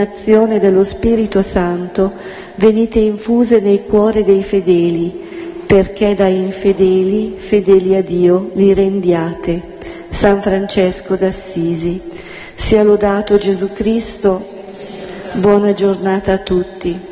Azione dello Spirito Santo, venite infuse nei cuori dei fedeli, perché da infedeli, fedeli a Dio, li rendiate. San Francesco d'Assisi. Sia lodato Gesù Cristo. Buona giornata a tutti.